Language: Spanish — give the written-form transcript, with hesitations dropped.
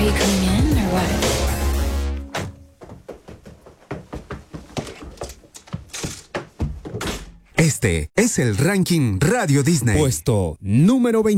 you coming in or what? Este es el ranking Radio Disney. Puesto número 20.